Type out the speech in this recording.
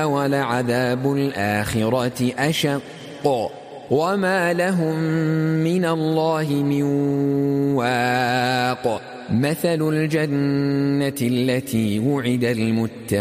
ولعذاب الآخرة أشق وما لهم من الله من واق مثل الجنة التي وعد المتقون